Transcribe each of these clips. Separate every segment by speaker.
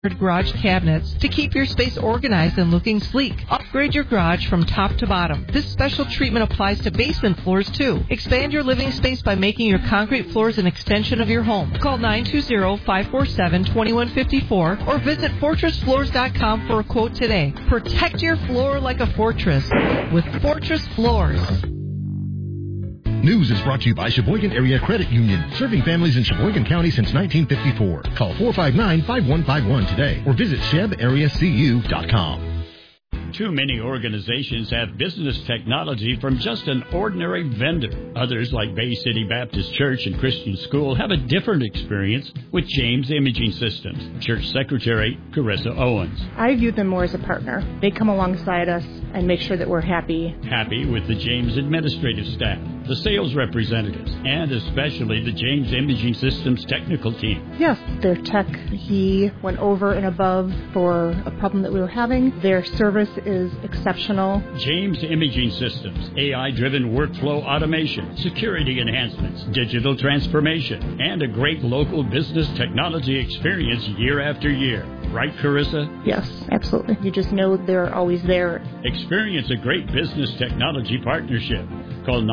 Speaker 1: garage cabinets to keep your space organized and looking sleek. Upgrade your garage from top to bottom. This special treatment applies to basement floors too. Expand your living space by making your concrete floors an extension of your home. Call 920-547-2154 or visit fortressfloors.com for a quote today. Protect your floor like a fortress with Fortress Floors.
Speaker 2: News is brought to you by Sheboygan Area Credit Union, serving families in Sheboygan County since 1954. Call 459-5151 today or visit shebareacu.com.
Speaker 3: Too many organizations have business technology from just an ordinary vendor. Others, like Bay City Baptist Church and Christian School, have a different experience with James Imaging Systems. Church Secretary Carissa Owens.
Speaker 4: I view them more as a partner. They come alongside us and make sure that we're happy.
Speaker 3: Happy with the James administrative staff, the sales representatives, and especially the James Imaging Systems technical team.
Speaker 4: Yes, their tech, he went over and above for a problem that we were having. Their service is exceptional.
Speaker 3: James Imaging Systems, AI-driven workflow automation, security enhancements, digital transformation, and a great local business technology experience year after year. Right, Carissa?
Speaker 4: Yes, absolutely. You just know they're always there.
Speaker 3: Experience a great business technology partnership. Call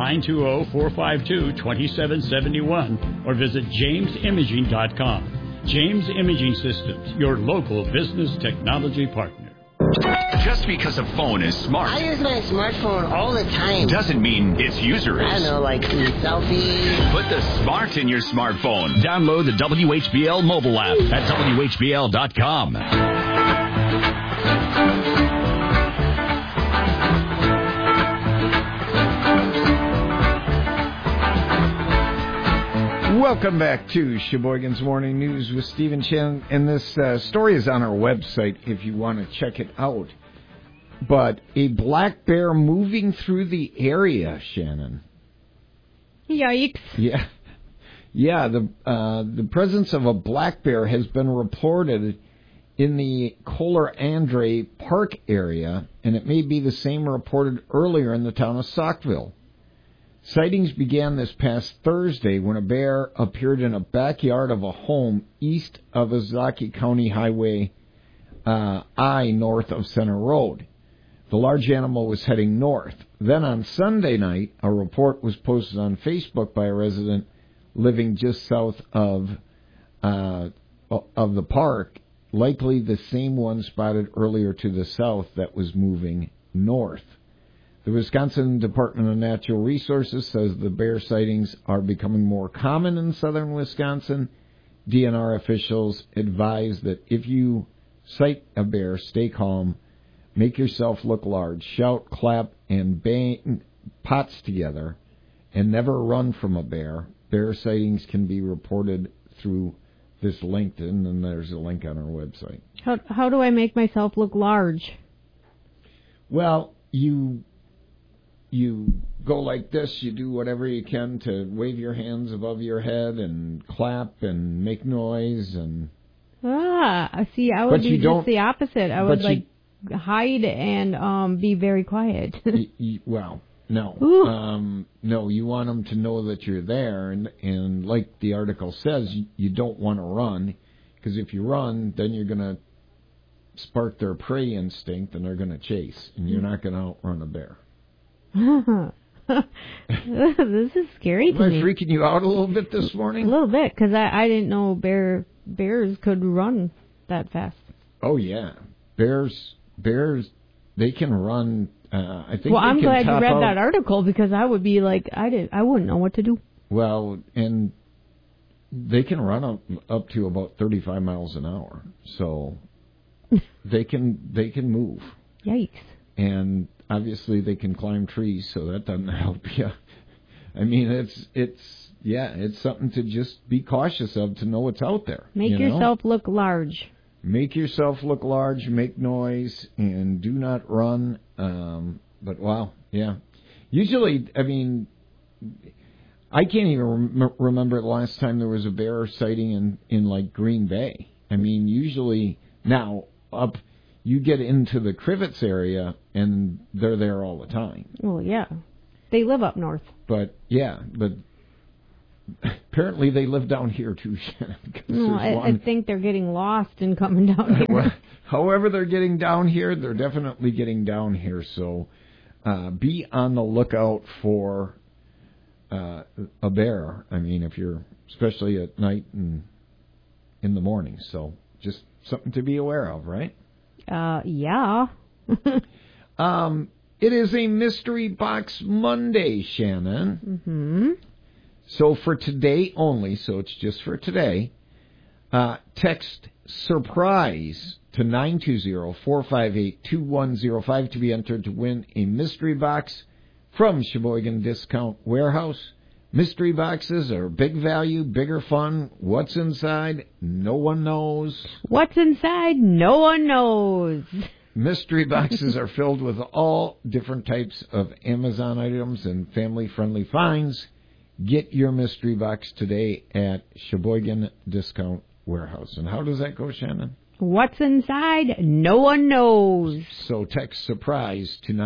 Speaker 3: 920-452-2771 or visit jamesimaging.com. James Imaging Systems, your local business technology partner.
Speaker 5: Just because a phone is smart,
Speaker 6: I use my smartphone all the time,
Speaker 5: doesn't mean its user is.
Speaker 6: I don't know, like selfies.
Speaker 5: Put the smart in your smartphone. Download the WHBL mobile app at WHBL.com.
Speaker 7: Welcome back to Sheboygan's Morning News with Stephen Chen, and this story is on our website if you want to check it out. But a black bear moving through the area, Shannon.
Speaker 8: Yikes.
Speaker 7: Yeah. The presence of a black bear has been reported in the Kohler Andre Park area, and it may be the same reported earlier in the town of Saukville. Sightings began this past Thursday when a bear appeared in a backyard of a home east of Ozaukee County Highway I north of Center Road. The large animal was heading north. Then on Sunday night, a report was posted on Facebook by a resident living just south of the park, likely the same one spotted earlier to the south that was moving north. The Wisconsin Department of Natural Resources says the bear sightings are becoming more common in southern Wisconsin. DNR officials advise that if you sight a bear, stay calm, make yourself look large, shout, clap, and bang pots together, and never run from a bear. Bear sightings can be reported through this LinkedIn, and there's a link on our website.
Speaker 8: How do I make myself look large?
Speaker 7: Well, you go like this, you do whatever you can to wave your hands above your head and clap and make noise. And
Speaker 8: see, I would do just the opposite. I would hide and be very quiet.
Speaker 7: Well, no. No, you want them to know that you're there, and like the article says, you don't want to run, because if you run, then you're going to spark their prey instinct, and they're going to chase, and you're not going to outrun a bear.
Speaker 8: This is scary to me.
Speaker 7: Am I freaking you out a little bit this morning?
Speaker 8: A little bit, because I didn't know bears could run that fast.
Speaker 7: Oh, yeah. Bears, they can run. I think.
Speaker 8: Well, I'm glad you read that article, because I would be like, I wouldn't know what to do.
Speaker 7: Well, and they can run up to about 35 miles an hour, so they can move.
Speaker 8: Yikes!
Speaker 7: And obviously, they can climb trees, so that doesn't help you. I mean, it's something to just be cautious of, to know what's out there.
Speaker 8: Make yourself look large.
Speaker 7: Make yourself look large, make noise, and do not run. But, wow, yeah. Usually, I mean, I can't even remember the last time there was a bear sighting in like, Green Bay. I mean, usually, now, you get into the Crivets area, and they're there all the time.
Speaker 8: Well, yeah. They live up north.
Speaker 7: But, yeah, but apparently they live down here too, Shannon.
Speaker 8: No, I think they're getting lost and coming down here.
Speaker 7: Well, however they're getting down here, they're definitely getting down here. So be on the lookout for a bear. I mean, if you're, especially at night and in the morning. So just something to be aware of, right?
Speaker 8: Yeah.
Speaker 7: It is a Mystery Box Monday, Shannon.
Speaker 8: Mm-hmm.
Speaker 7: So for today only, so it's just for today, text SURPRISE to 920-458-2105 to be entered to win a mystery box from Sheboygan Discount Warehouse. Mystery boxes are big value, bigger fun. What's inside? No one knows.
Speaker 8: What's inside? No one knows.
Speaker 7: Mystery boxes are filled with all different types of Amazon items and family-friendly finds. Get your mystery box today at Sheboygan Discount Warehouse. And how does that go, Shannon?
Speaker 8: What's inside? No one knows.
Speaker 7: So text SURPRISE to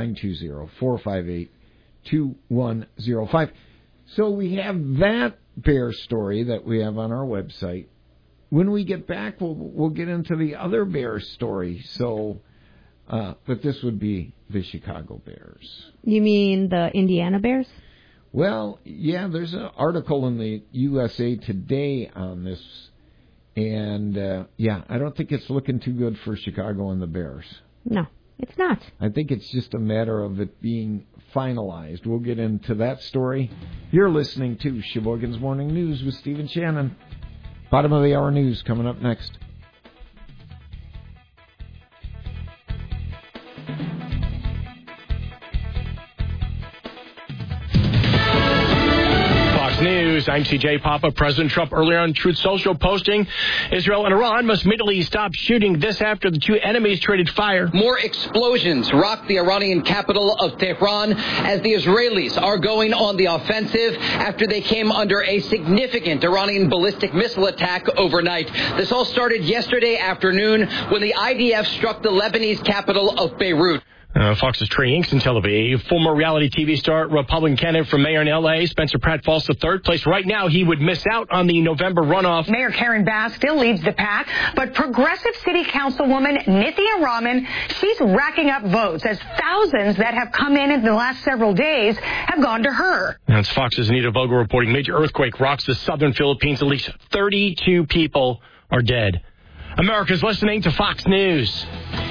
Speaker 7: 920-458-2105. So we have that bear story that we have on our website. When we get back, we'll get into the other bear story. So, but this would be the Chicago Bears.
Speaker 8: You mean the Indiana Bears?
Speaker 7: Well, yeah, there's an article in the USA Today on this. And, I don't think it's looking too good for Chicago and the Bears.
Speaker 8: No, it's not.
Speaker 7: I think it's just a matter of it being finalized. We'll get into that story. You're listening to Sheboygan's Morning News with Steve and Shannon. Bottom of the hour news coming up next.
Speaker 9: News. I'm CJ Papa. President Trump earlier on Truth Social posting Israel and Iran must immediately stop shooting. This after the two enemies traded fire.
Speaker 10: More explosions rocked the Iranian capital of Tehran as the Israelis are going on the offensive after they came under a significant Iranian ballistic missile attack overnight. This all started yesterday afternoon when the IDF struck the Lebanese capital of Beirut.
Speaker 9: Fox's Trey Inks in Tel Aviv. Former reality TV star, Republican candidate for mayor in L.A., Spencer Pratt falls to third place. Right now, he would miss out on the November runoff.
Speaker 11: Mayor Karen Bass still leads the pack, but progressive city councilwoman Nithya Raman, she's racking up votes as thousands that have come in the last several days have gone to her.
Speaker 9: That's Fox's Anita Vogel reporting. Major earthquake rocks the southern Philippines. At least 32 people are dead. America's listening to Fox News.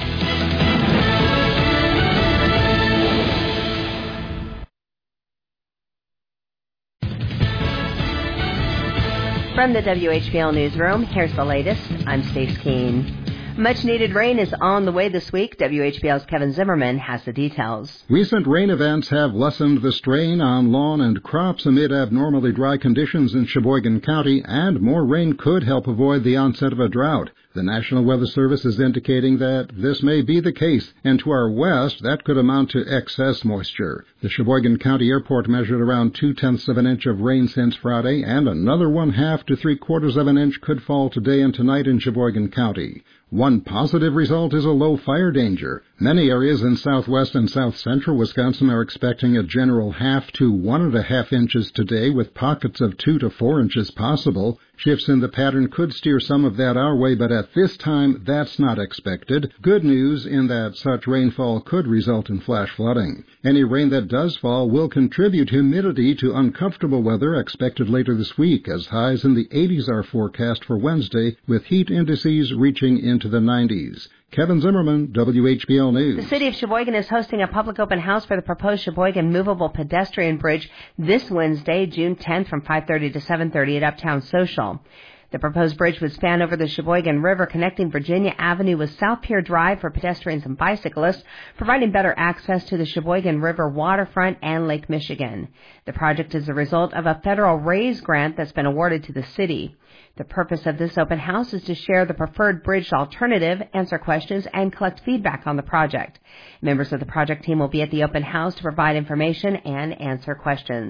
Speaker 12: From the WHBL Newsroom, here's the latest. I'm Stace Keene. Much-needed rain is on the way this week. WHBL's Kevin Zimmerman has the details.
Speaker 13: Recent rain events have lessened the strain on lawn and crops amid abnormally dry conditions in Sheboygan County, and more rain could help avoid the onset of a drought. The National Weather Service is indicating that this may be the case, and to our west, that could amount to excess moisture. The Sheboygan County Airport measured around 0.2 of an inch of rain since Friday, and another 1/2 to 3/4 of an inch could fall today and tonight in Sheboygan County. One positive result is a low fire danger. Many areas in southwest and south central Wisconsin are expecting a general 0.5 to 1.5 inches today, with pockets of 2 to 4 inches possible. Shifts in the pattern could steer some of that our way, but at this time, that's not expected. Good news in that such rainfall could result in flash flooding. Any rain that does fall will contribute humidity to uncomfortable weather expected later this week, as highs in the 80s are forecast for Wednesday, with heat indices reaching into the 90s. Kevin Zimmerman, WHBL News.
Speaker 12: The city of Sheboygan is hosting a public open house for the proposed Sheboygan Movable Pedestrian Bridge this Wednesday, June 10th from 5:30 to 7:30 at Uptown Social. The proposed bridge would span over the Sheboygan River, connecting Virginia Avenue with South Pier Drive for pedestrians and bicyclists, providing better access to the Sheboygan River waterfront and Lake Michigan. The project is a result of a federal RAISE grant that's been awarded to the city. The purpose of this open house is to share the preferred bridge alternative, answer questions, and collect feedback on the project. Members of the project team will be at the open house to provide information and answer questions.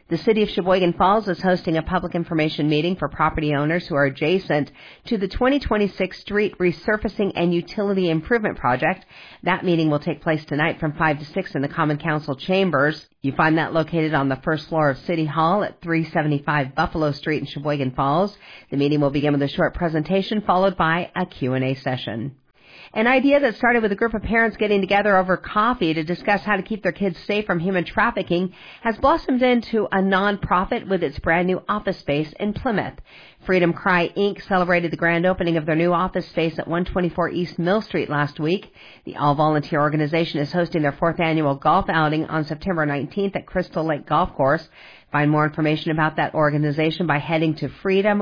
Speaker 12: The City of Sheboygan Falls is hosting a public information meeting for property owners who are adjacent to the 2026 street resurfacing and utility improvement project. That meeting will take place tonight from 5 to 6 in the Common Council chambers. You find that located on the first floor of City Hall at 375 Buffalo Street in Sheboygan Falls. The meeting will begin with a short presentation followed by a Q&A session. An idea that started with a group of parents getting together over coffee to discuss how to keep their kids safe from human trafficking has blossomed into a nonprofit with its brand new office space in Plymouth. Freedom Cry, Inc. celebrated the grand opening of their new office space at 124 East Mill Street last week. The all-volunteer organization is hosting their 4th annual golf outing on September 19th at Crystal Lake Golf Course. Find more information about that organization by heading to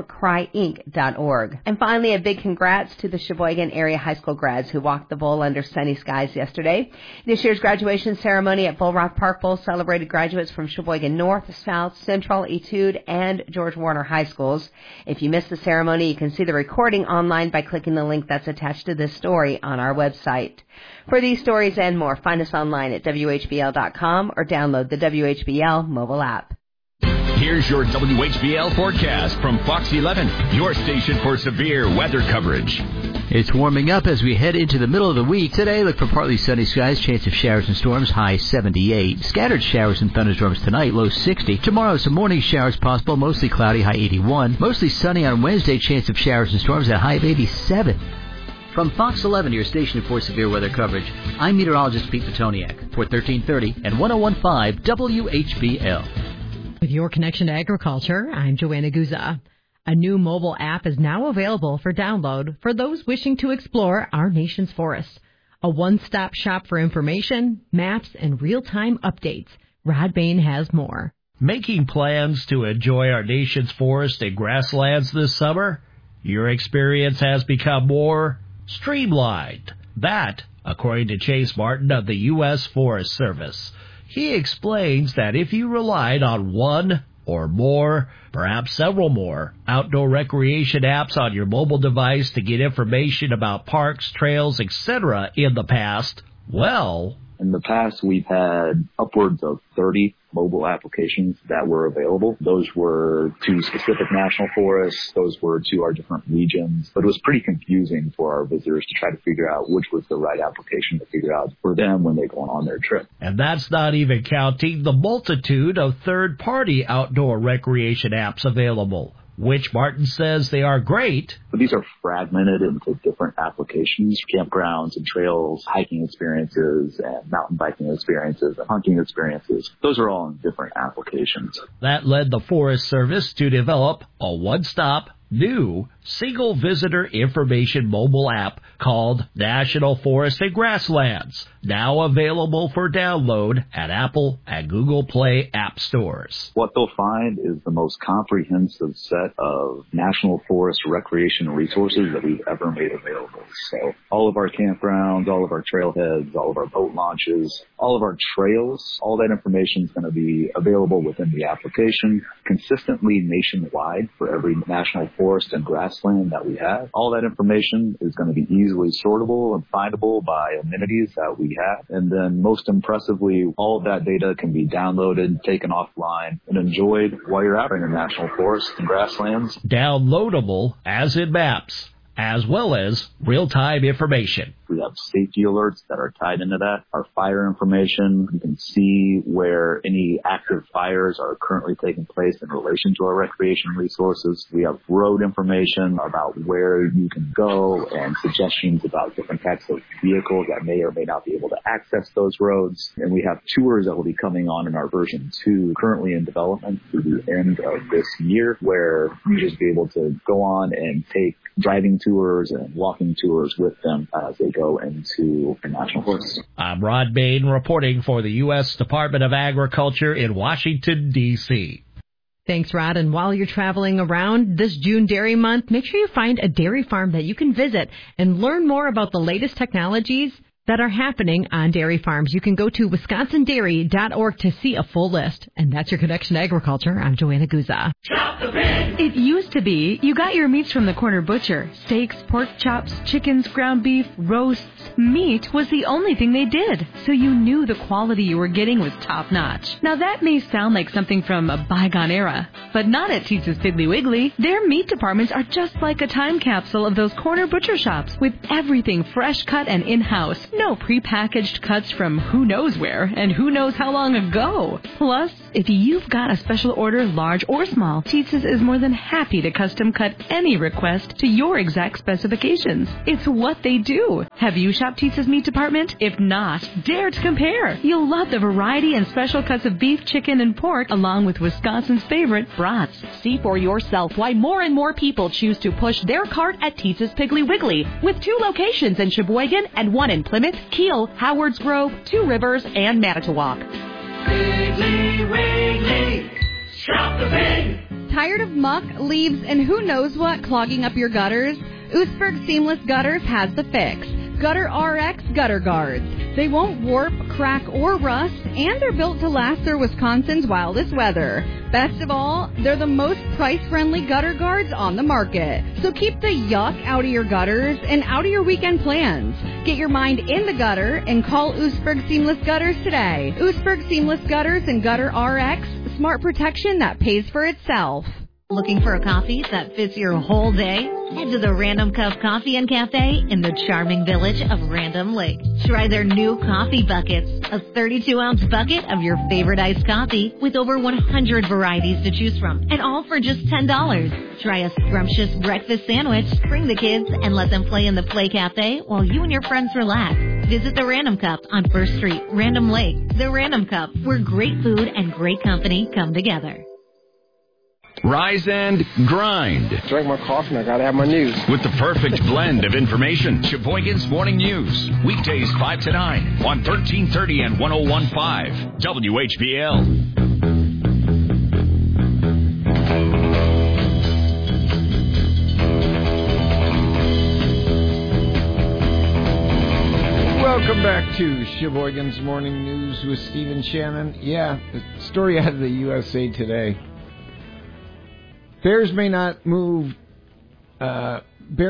Speaker 12: freedomcryinc.org. And finally, a big congrats to the Sheboygan area high school grads who walked the bowl under sunny skies yesterday. This year's graduation ceremony at Bull Rock Park Bowl celebrated graduates from Sheboygan North, South, Central, Etude, and George Warner High Schools. If you missed the ceremony, you can see the recording online by clicking the link that's attached to this story on our website. For these stories and more, find us online at WHBL.com or download the WHBL mobile app.
Speaker 5: Here's your WHBL forecast from Fox 11, your station for severe weather coverage.
Speaker 14: It's warming up as we head into the middle of the week. Today, look for partly sunny skies, chance of showers and storms, high 78. Scattered showers and thunderstorms tonight, low 60. Tomorrow, some morning showers possible, mostly cloudy, high 81. Mostly sunny on Wednesday, chance of showers and storms at high of 87. From Fox 11, your station for severe weather coverage, I'm meteorologist Pete Petoniak for 1330 and 101.5 WHBL.
Speaker 15: With your connection to agriculture, I'm Joanna Guza. A new mobile app is now available for download for those wishing to explore our nation's forests. A one-stop shop for information, maps, and real-time updates. Rod Bain has more.
Speaker 16: Making plans to enjoy our nation's forests and grasslands this summer? Your experience has become more streamlined. That, according to Chase Martin of the U.S. Forest Service. He explains that if you relied on one or more, perhaps several more, outdoor recreation apps on your mobile device to get information about parks, trails, etc. in the past, well...
Speaker 17: In the past, we've had upwards of 30 mobile applications that were available. Those were to specific national forests. Those were to our different regions. But it was pretty confusing for our visitors to try to figure out which was the right application to figure out for them when they're going on their trip.
Speaker 16: And that's not even counting the multitude of third-party outdoor recreation apps available, which Martin says they are great.
Speaker 17: But these are fragmented into different applications, campgrounds and trails, hiking experiences and mountain biking experiences and hunting experiences. Those are all in different applications.
Speaker 16: That led the Forest Service to develop a one-stop, new, single visitor information mobile app called National Forest and Grasslands, now available for download at Apple and Google Play app stores.
Speaker 17: What they'll find is the most comprehensive set of national forest recreation resources that we've ever made available. So all of our campgrounds, all of our trailheads, all of our boat launches, all of our trails, all that information is going to be available within the application consistently nationwide for every national forest and grassland that we have. All that information is going to be easily sortable and findable by amenities that we have. And then most impressively, all of that data can be downloaded, taken offline, and enjoyed while you're out in your national forests and grasslands.
Speaker 16: Downloadable as in maps, as well as real-time information.
Speaker 17: We have safety alerts that are tied into that. Our fire information, you can see where any active fires are currently taking place in relation to our recreation resources. We have road information about where you can go and suggestions about different types of vehicles that may or may not be able to access those roads. And we have tours that will be coming on in our version 2, currently in development through the end of this year, where you just be able to go on and take driving tours and walking tours with them as they go into the national forests.
Speaker 16: I'm Rod Bain reporting for the U.S. Department of Agriculture in Washington, D.C.
Speaker 15: Thanks, Rod. And while you're traveling around this June Dairy Month, make sure you find a dairy farm that you can visit and learn more about the latest technologies that are happening on dairy farms. You can go to wisconsindairy.org to see a full list. And that's your Connection to Agriculture. I'm Joanna Guza.
Speaker 18: Shop the Pig! It used to be you got your meats from the corner butcher. Steaks, pork chops, chickens, ground beef, roasts. Meat was the only thing they did, so you knew the quality you were getting was top-notch. Now that may sound like something from a bygone era, but not at Teetz's Piggly Wiggly. Their meat departments are just like a time capsule of those corner butcher shops, with everything fresh cut and in-house. No prepackaged cuts from who knows where and who knows how long ago. Plus, if you've got a special order, large or small, Teetz's is more than happy to custom cut any request to your exact specifications. It's what they do. Have you shopped Teetz's meat department? If not, dare to compare. You'll love the variety and special cuts of beef, chicken, and pork, along with Wisconsin's favorite brats.
Speaker 19: See for yourself why more and more people choose to push their cart at Teetz's Piggly Wiggly, with 2 locations in Sheboygan and 1 in Plymouth, Kiel, Howards Grove, 2 Rivers, and Manitowoc.
Speaker 18: Piggly Wiggly, shop the pig!
Speaker 20: Tired of muck, leaves, and who knows what clogging up your gutters? Oostburg Seamless Gutters has the fix. Gutter RX Gutter Guards. They won't warp, crack, or rust, and they're built to last through Wisconsin's wildest weather. Best of all, they're the most price-friendly gutter guards on the market. So keep the yuck out of your gutters and out of your weekend plans. Get your mind in the gutter and call Oostburg Seamless Gutters today. Oostburg Seamless Gutters and Gutter RX, smart protection that pays for itself.
Speaker 21: Looking for a coffee that fits your whole day? Head to the Random Cup Coffee and Cafe in the charming village of Random Lake. Try their new coffee buckets, a 32-ounce bucket of your favorite iced coffee with over 100 varieties to choose from, and all for just $10. Try a scrumptious breakfast sandwich, bring the kids, and let them play in the Play Cafe while you and your friends relax. Visit the Random Cup on 1st Street, Random Lake. The Random Cup, where great food and great company come together.
Speaker 5: Rise and grind.
Speaker 22: Drink my coffee and I gotta have my news.
Speaker 5: With the perfect blend of information. Sheboygan's Morning News. Weekdays 5 to 9 on 1330 and 101.5 WHBL.
Speaker 7: Welcome back to Sheboygan's Morning News with Stephen Shannon. Yeah, the story out of the USA Today. Bears may not move to...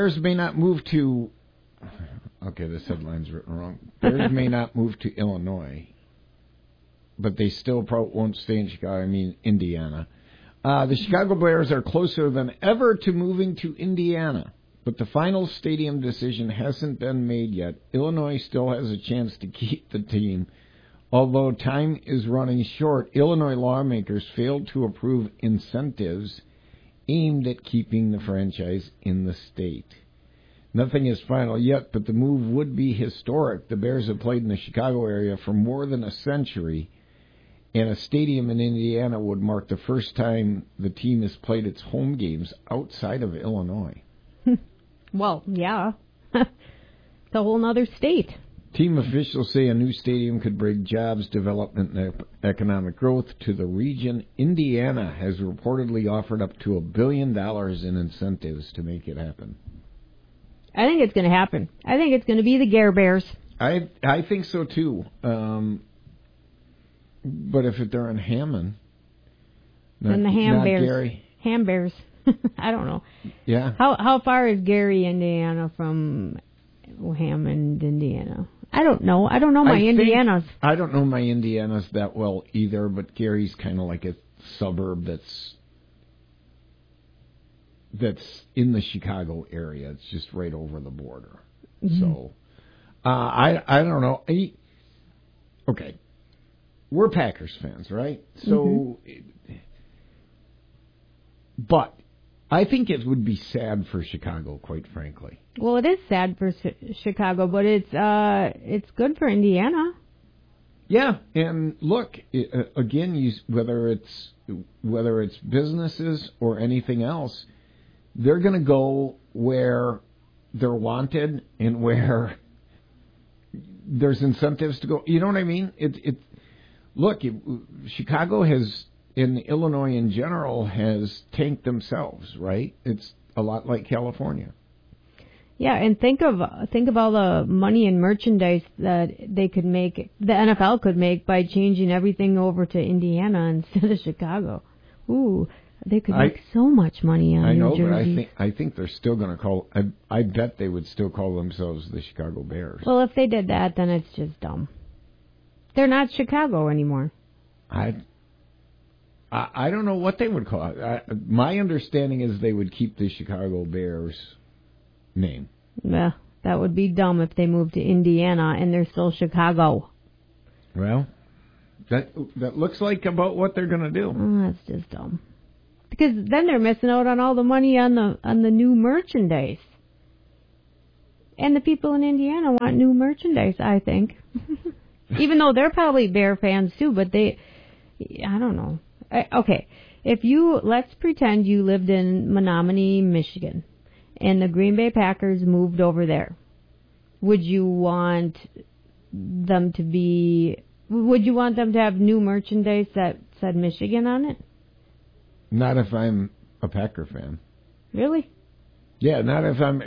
Speaker 7: Okay, this headline's written wrong. Bears may not move to Illinois, but they still probably won't stay in Chicago. I mean, Indiana. The Chicago Bears are closer than ever to moving to Indiana, but the final stadium decision hasn't been made yet. Illinois still has a chance to keep the team. Although time is running short, Illinois lawmakers failed to approve incentives aimed at keeping the franchise in the state. Nothing is final yet, but the move would be historic. The Bears have played in the Chicago area for more than a century, and a stadium in Indiana would mark the first time the team has played its home games outside of Illinois.
Speaker 8: Well, yeah. It's a whole other state.
Speaker 7: Team officials say a new stadium could bring jobs, development, and economic growth to the region. Indiana has reportedly offered up to $1 billion in incentives to make it happen.
Speaker 8: I think it's going to happen. I think it's going to be the Gare Bears.
Speaker 7: I think so, too. But if they're in Hammond...
Speaker 8: Then the Ham Bears.
Speaker 7: Gary.
Speaker 8: Ham Bears. I don't know.
Speaker 7: Yeah.
Speaker 8: How far is Gary, Indiana from Hammond, Indiana? I don't know. I don't know my Indianas.
Speaker 7: I don't know my Indianas that well either, but Gary's kind of like a suburb that's in the Chicago area. It's just right over the border. Mm-hmm. So, I don't know. Okay. We're Packers fans, right? So, but I think it would be sad for Chicago, quite frankly.
Speaker 8: Well, it is sad for Chicago, but it's good for Indiana.
Speaker 7: Yeah, and look, again, whether it's businesses or anything else, they're going to go where they're wanted and where there's incentives to go. You know what I mean? Chicago has, and Illinois in general, has tanked themselves, right? It's a lot like California.
Speaker 8: Yeah, and think of all the money and merchandise that they could make, the NFL could make by changing everything over to Indiana instead of Chicago. Ooh, they could make so much money on New Jersey.
Speaker 7: But I think they're still going to call. I bet they would still call themselves the Chicago Bears.
Speaker 8: Well, if they did that, then it's just dumb. They're not Chicago anymore.
Speaker 7: I don't know what they would call it. My understanding is they would keep the Chicago Bears name.
Speaker 8: Yeah, that would be dumb if they moved to Indiana and they're still Chicago.
Speaker 7: Well, that looks like about what they're going to do.
Speaker 8: Oh, that's just dumb. Because then they're missing out on all the money on the new merchandise. And the people in Indiana want new merchandise, I think. Even though they're probably Bear fans too, but I don't know. Okay, let's pretend you lived in Menominee, Michigan, and the Green Bay Packers moved over there. Would you want them to have new merchandise that said Michigan on it?
Speaker 7: Not if I'm a Packer fan.
Speaker 8: Really?
Speaker 7: Yeah, not if I'm...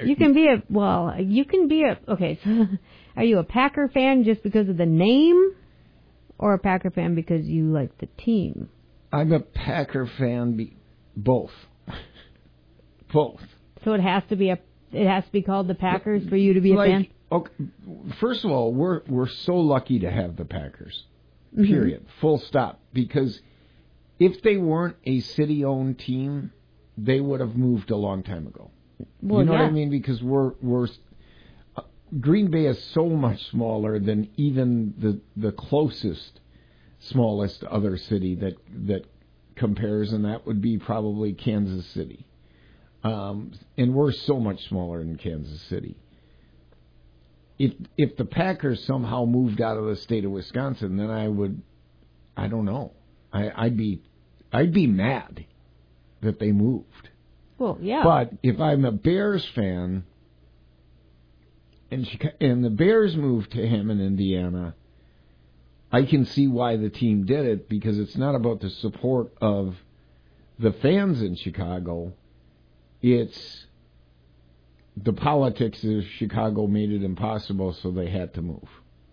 Speaker 8: Okay, so are you a Packer fan just because of the name, or a Packer fan because you like the team?
Speaker 7: I'm a Packer fan, both. Both.
Speaker 8: So it has to be called the Packers for you to be a fan?
Speaker 7: Okay, first of all, we're so lucky to have the Packers. Period. Mm-hmm. Full stop. Because if they weren't a city-owned team, they would have moved a long time ago.
Speaker 8: Well,
Speaker 7: you know what I mean? Because we're Green Bay is so much smaller than even the closest, smallest other city that compares, and that would be probably Kansas City. And we're so much smaller than Kansas City. If the Packers somehow moved out of the state of Wisconsin, then I don't know. I'd be mad that they moved.
Speaker 8: Well, yeah.
Speaker 7: But if I'm a Bears fan and the Bears moved to Hammond, Indiana, I can see why the team did it, because it's not about the support of the fans in Chicago. It's the politics of Chicago made it impossible, so they had to move.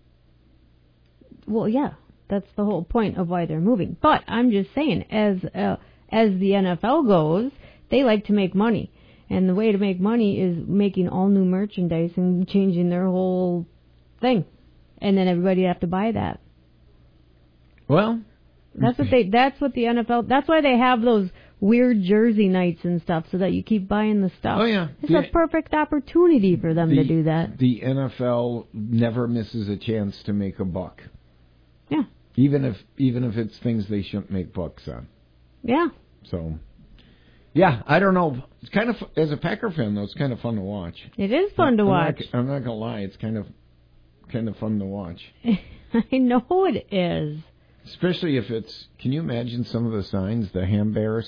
Speaker 8: Well, yeah, that's the whole point of why they're moving. But I'm just saying, as the NFL goes, they like to make money. And the way to make money is making all new merchandise and changing their whole thing. And then everybody have to buy that.
Speaker 7: Well,
Speaker 8: that's what the NFL, that's why they have those weird jersey nights and stuff, so that you keep buying the stuff.
Speaker 7: Oh, yeah.
Speaker 8: It's a perfect opportunity for them to do that.
Speaker 7: The NFL never misses a chance to make a buck.
Speaker 8: Yeah.
Speaker 7: Even if it's things they shouldn't make bucks on.
Speaker 8: Yeah.
Speaker 7: So, yeah, I don't know. It's kind of, as a Packer fan, though, it's kind of fun to watch.
Speaker 8: It is fun to watch.
Speaker 7: I'm not gonna lie, it's kind of fun to watch.
Speaker 8: I know it is.
Speaker 7: Especially if it's, can you imagine some of the signs, the Ham Bears?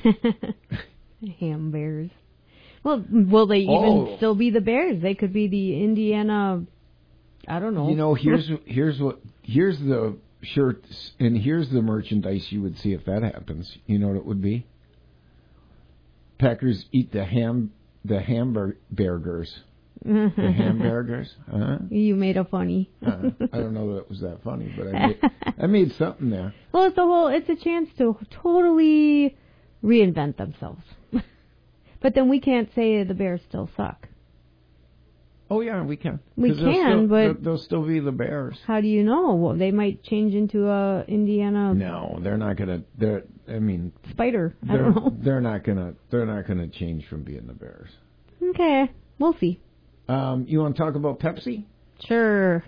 Speaker 8: Ham Bears. Well, will they even still be the Bears? They could be the Indiana, I don't know.
Speaker 7: You know, here's the shirts and here's the merchandise you would see if that happens. You know what it would be? Packers eat the hamburgers. The hamburgers.
Speaker 8: You made a funny.
Speaker 7: I don't know that it was that funny, but I made something there.
Speaker 8: Well, it's a chance to totally reinvent themselves. But then we can't say the Bears still suck.
Speaker 7: Oh yeah, we can.
Speaker 8: We can, but
Speaker 7: they'll still be the Bears.
Speaker 8: How do you know? Well, they might change into a Indiana.
Speaker 7: No, they're not gonna.
Speaker 8: Spider. I don't know.
Speaker 7: They're not gonna change from being the Bears.
Speaker 8: Okay, we'll see.
Speaker 7: You want to talk about Pepsi?
Speaker 8: Sure.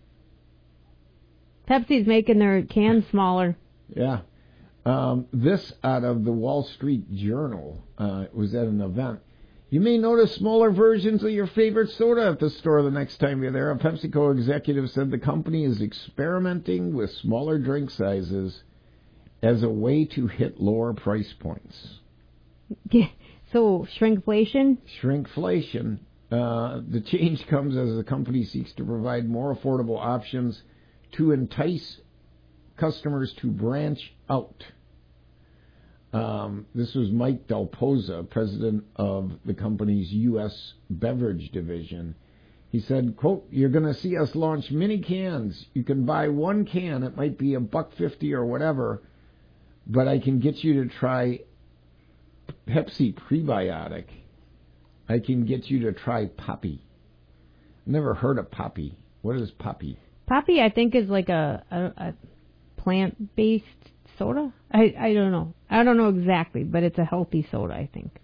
Speaker 8: Pepsi's making their cans smaller.
Speaker 7: Yeah. This out of the Wall Street Journal. It was at an event. You may notice smaller versions of your favorite soda at the store the next time you're there. A PepsiCo executive said the company is experimenting with smaller drink sizes as a way to hit lower price points.
Speaker 8: Yeah. So, shrinkflation?
Speaker 7: Shrinkflation. The change comes as the company seeks to provide more affordable options to entice customers to branch out. This was Mike Del Poza, president of the company's U.S. beverage division. He said, quote, "You're going to see us launch mini cans. You can buy one can. It might be $1.50 or whatever, but I can get you to try Pepsi prebiotic. I can get you to try Poppy." Never heard of Poppy. What is Poppy?
Speaker 8: Poppy, I think, is like a plant-based soda. I don't know. I don't know exactly, but it's a healthy soda, I think.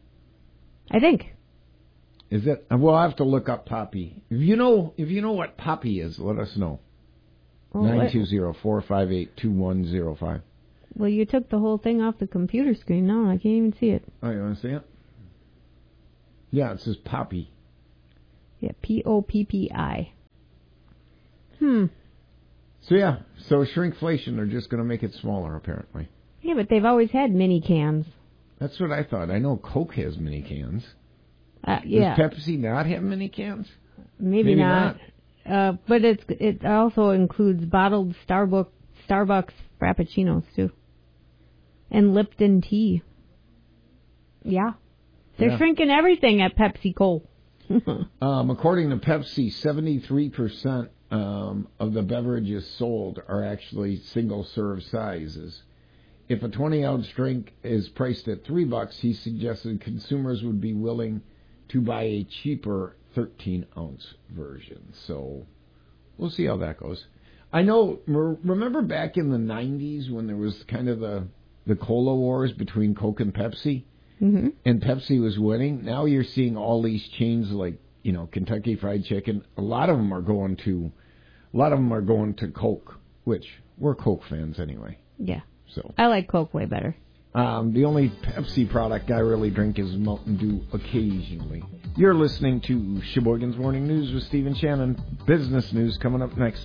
Speaker 7: Is it? Well, I'll have to look up Poppy. If you know what Poppy is, let us know. 920-458-2105.
Speaker 8: Well, you took the whole thing off the computer screen now, and I can't even see it.
Speaker 7: Oh, you want to see it? Yeah, it says Poppy.
Speaker 8: Yeah, Poppi.
Speaker 7: So shrinkflation, they're just going to make it smaller, apparently.
Speaker 8: Yeah, but they've always had mini cans.
Speaker 7: That's what I thought. I know Coke has mini cans.
Speaker 8: Yeah.
Speaker 7: Does Pepsi not have mini cans?
Speaker 8: Maybe not. But it also includes bottled Starbucks Frappuccinos, too. And Lipton tea. Yeah. They're shrinking everything at PepsiCo.
Speaker 7: According to Pepsi, 73% of the beverages sold are actually single-serve sizes. If a 20-ounce drink is priced at $3, he suggested consumers would be willing to buy a cheaper 13-ounce version. So we'll see how that goes. I know, remember back in the 90s when there was kind of the cola wars between Coke and Pepsi? Mm-hmm. And Pepsi was winning. Now you're seeing all these chains like, Kentucky Fried Chicken. A lot of them are going to Coke, which we're Coke fans anyway.
Speaker 8: Yeah.
Speaker 7: So
Speaker 8: I like Coke way better.
Speaker 7: The only Pepsi product I really drink is Mountain Dew occasionally. You're listening to Sheboygan's Morning News with Steve and Shannon. Business news coming up next.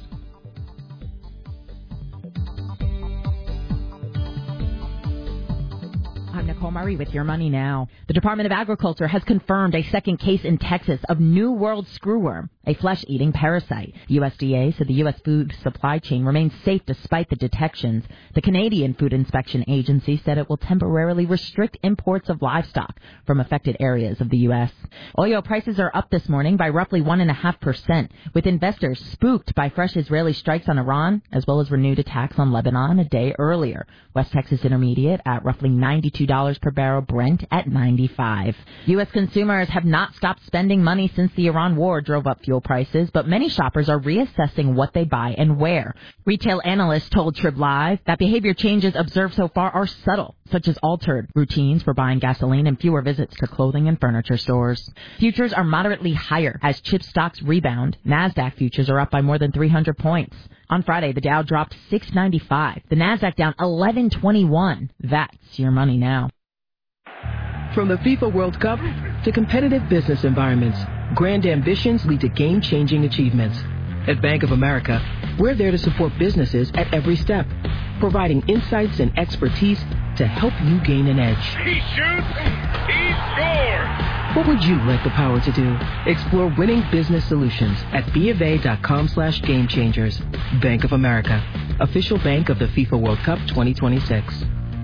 Speaker 1: I'm Nicole Murray with Your Money Now. The Department of Agriculture has confirmed a second case in Texas of New World screwworm, a flesh-eating parasite. USDA said the U.S. food supply chain remains safe despite the detections. The Canadian Food Inspection Agency said it will temporarily restrict imports of livestock from affected areas of the U.S. Oil prices are up this morning by roughly 1.5%, with investors spooked by fresh Israeli strikes on Iran, as well as renewed attacks on Lebanon a day earlier. West Texas Intermediate at roughly $92 per barrel, Brent at 95. U.S. consumers have not stopped spending money since the Iran war drove up fuel prices, but many shoppers are reassessing what they buy and where. Retail analysts told Trib Live that behavior changes observed so far are subtle, such as altered routines for buying gasoline and fewer visits to clothing and furniture stores. Futures are moderately higher as chip stocks rebound. NASDAQ futures are up by more than 300 points. On Friday, the Dow dropped 695. The NASDAQ down 1121. That's Your Money Now.
Speaker 2: From the FIFA World Cup to competitive business environments, grand ambitions lead to game-changing achievements. At Bank of America, we're there to support businesses at every step, providing insights and expertise to help you gain an edge.
Speaker 23: He shoots, he scores!
Speaker 2: What would you like the power to do? Explore winning business solutions at BofA.com/gamechangers. Bank of America, official bank of the FIFA World Cup 2026.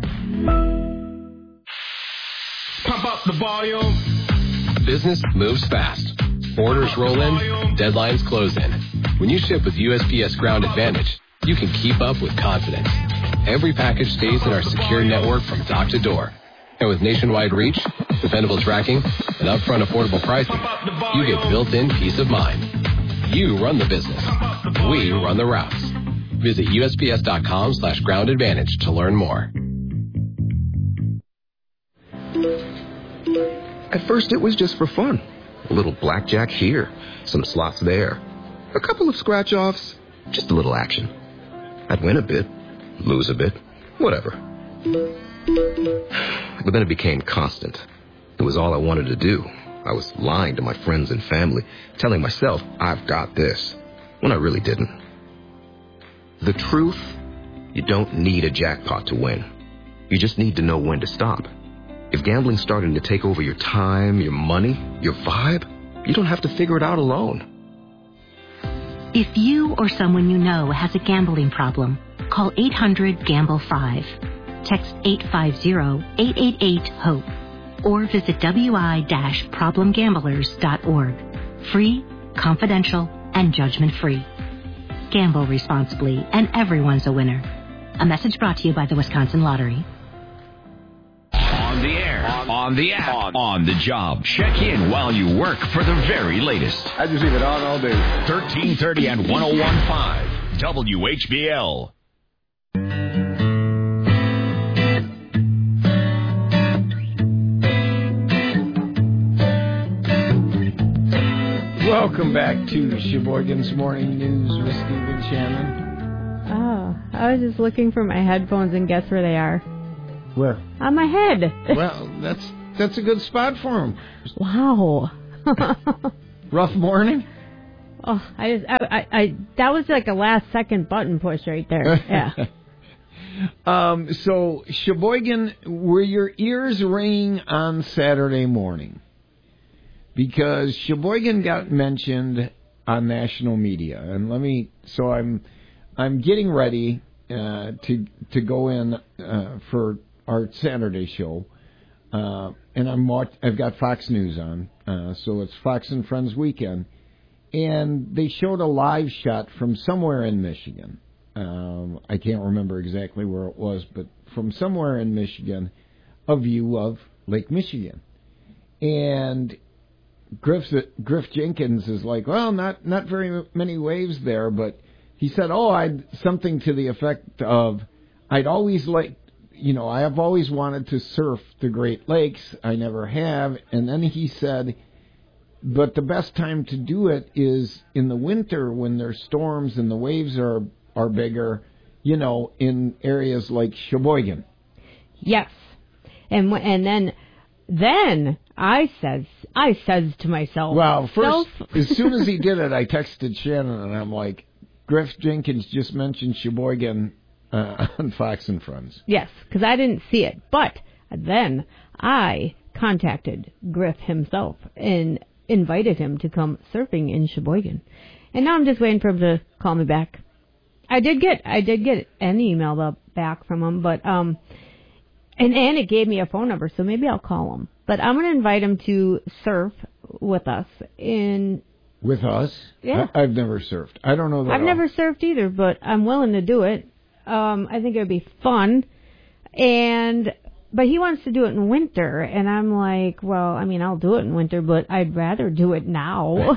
Speaker 23: Pump up the volume.
Speaker 24: Business moves fast. Orders roll in, deadlines close in. When you ship with USPS Ground Advantage, you can keep up with confidence. Every package stays in our secure network from dock to door. And with nationwide reach, dependable tracking, and upfront affordable pricing, you get built-in peace of mind. You run the business. We run the routes. Visit USPS.com/Ground Advantage to learn more.
Speaker 25: At first, it was just for fun. A little blackjack here, some slots there, a couple of scratch-offs, just a little action. I'd win a bit, lose a bit, whatever. But then it became constant. It was all I wanted to do. I was lying to my friends and family, telling myself, I've got this, when I really didn't. The truth, you don't need a jackpot to win. You just need to know when to stop. If gambling's starting to take over your time, your money, your vibe, you don't have to figure it out alone.
Speaker 21: If you or someone you know has a gambling problem, call 800-GAMBLE-5. Text 850-888-HOPE or visit wi-problemgamblers.org. Free, confidential, and judgment-free. Gamble responsibly, and everyone's a winner. A message brought to you by the Wisconsin Lottery.
Speaker 5: On the air, on the app, on the job. Check in while you work for the very latest.
Speaker 23: I just leave it on all day.
Speaker 5: 1330 and 101.5 WHBL.
Speaker 7: Welcome back to Sheboygan's Morning News with Steve Shannon.
Speaker 8: Oh, I was just looking for my headphones, and guess where they are?
Speaker 7: Where?
Speaker 8: On my head.
Speaker 7: Well, that's a good spot for them.
Speaker 8: Wow.
Speaker 7: Rough morning?
Speaker 8: Oh, I that was like a last second button push right there. Yeah.
Speaker 7: So Sheboygan, were your ears ringing on Saturday morning? Because Sheboygan got mentioned on national media, and I'm getting ready to go in for our Saturday show, and I've got Fox News on, so it's Fox and Friends weekend, and they showed a live shot from somewhere in Michigan. I can't remember exactly where it was, but from somewhere in Michigan, a view of Lake Michigan, and Griff Jenkins is like, well, not very many waves there, but he said, I'd something to the effect of, I have always wanted to surf the Great Lakes. I never have. And then he said, but the best time to do it is in the winter when there's storms and the waves are bigger, in areas like Sheboygan.
Speaker 8: Yes. And then I says to myself,
Speaker 7: well, first, as soon as he did it, I texted Shannon, and I'm like, Griff Jenkins just mentioned Sheboygan on Fox and Friends.
Speaker 8: Yes, because I didn't see it. But then I contacted Griff himself and invited him to come surfing in Sheboygan. And now I'm just waiting for him to call me back. I did get an email back from him, but and it gave me a phone number, so maybe I'll call him. But I'm going to invite him to surf with us
Speaker 7: With us?
Speaker 8: Yeah.
Speaker 7: I've never surfed. I don't know that.
Speaker 8: I've never surfed either, but I'm willing to do it. I think it would be fun. But he wants to do it in winter, and I'm like, well, I'll do it in winter, but I'd rather do it now.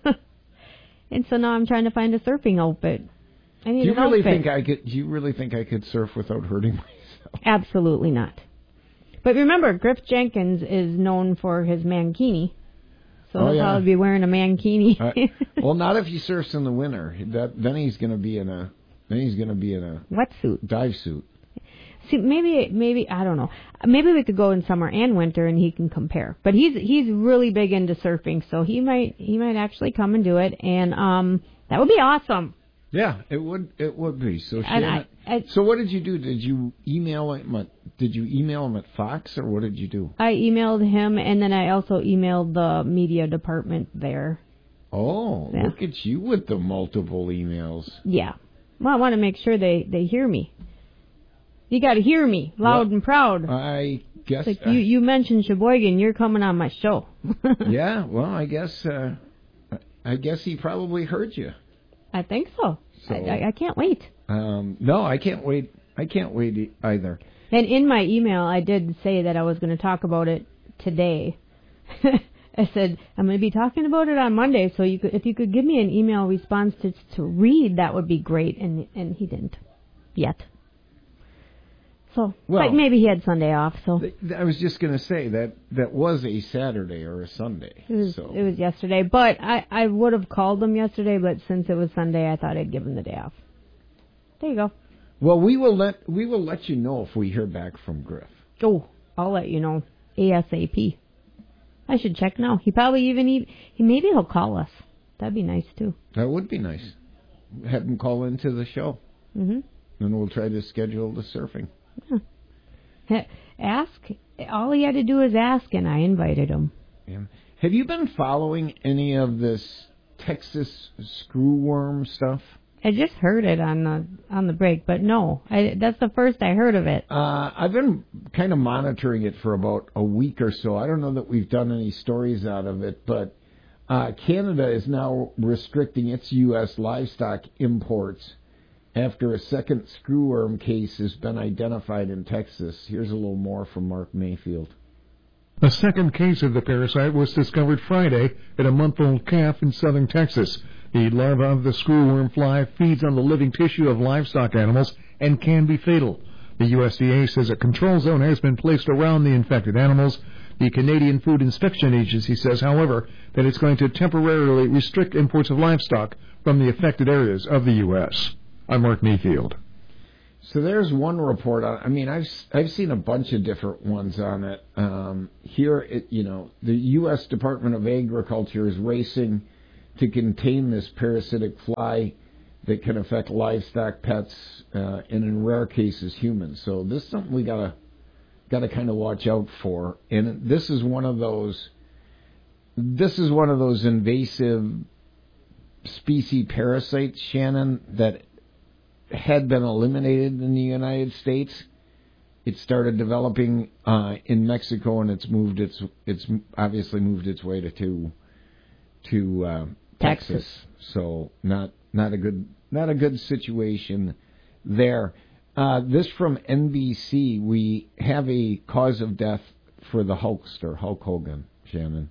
Speaker 8: And so now I'm trying to find a surfing outfit. I need an outfit.
Speaker 7: Do you really think I could surf without hurting myself?
Speaker 8: Absolutely not. But remember, Griff Jenkins is known for his mankini. So he'll probably be wearing a mankini.
Speaker 7: Well, not if he surfs in the winter. Then he's going to be in a
Speaker 8: wetsuit,
Speaker 7: dive suit.
Speaker 8: See, maybe I don't know. Maybe we could go in summer and winter, and he can compare. But he's really big into surfing, so he might actually come and do it, and that would be awesome.
Speaker 7: Yeah, it would be. So so what did you do? Did you email him? Did you email him at Fox, or what did you do?
Speaker 8: I emailed him, and then I also emailed the media department there.
Speaker 7: Oh, yeah. Look at you with the multiple emails.
Speaker 8: Yeah. Well, I want to make sure they hear me. You got to hear me loud and proud.
Speaker 7: I guess.
Speaker 8: Like you mentioned Sheboygan, you're coming on my show.
Speaker 7: Yeah. Well, I guess he probably heard you.
Speaker 8: I think so. I can't wait.
Speaker 7: No, I can't wait. I can't wait either.
Speaker 8: And in my email, I did say that I was going to talk about it today. I said, I'm going to be talking about it on Monday, so if you could give me an email response to read, that would be great. And he didn't yet. So, but maybe he had Sunday off. So
Speaker 7: I was just going to say that was a Saturday or a Sunday.
Speaker 8: It was yesterday, but I would have called him yesterday, but since it was Sunday, I thought I'd give him the day off. There you go.
Speaker 7: Well, we will let you know if we hear back from Griff.
Speaker 8: Oh, I'll let you know ASAP. I should check now. He probably maybe he'll call us. That'd be nice too.
Speaker 7: That would be nice. Have him call into the show.
Speaker 8: Mm-hmm.
Speaker 7: And we'll try to schedule the surfing.
Speaker 8: Yeah. Ask. All he had to do is ask, and I invited him.
Speaker 7: Yeah. Have you been following any of this Texas screwworm stuff?
Speaker 8: I just heard it on the break, but no, that's the first I heard of it.
Speaker 7: I've been kind of monitoring it for about a week or so. I don't know that we've done any stories out of it, but Canada is now restricting its U.S. livestock imports after a second screwworm case has been identified in Texas. Here's a little more from Mark Mayfield.
Speaker 3: A second case of the parasite was discovered Friday at a month-old calf in southern Texas. The larva of the screwworm fly feeds on the living tissue of livestock animals and can be fatal. The USDA says a control zone has been placed around the infected animals. The Canadian Food Inspection Agency says, however, that it's going to temporarily restrict imports of livestock from the affected areas of the U.S. I'm Mark Mayfield.
Speaker 7: So there's one report on. I mean, I've seen a bunch of different ones on it. The U.S. Department of Agriculture is racing to contain this parasitic fly that can affect livestock, pets, and in rare cases humans. So this is something we gotta kind of watch out for. And this is one of those invasive species parasites, Shannon, that had been eliminated in the United States. It started developing in Mexico, and it's obviously moved its way to Texas. So not a good situation there. This from NBC. We have a cause of death for the Hulkster, Hulk Hogan, Shannon.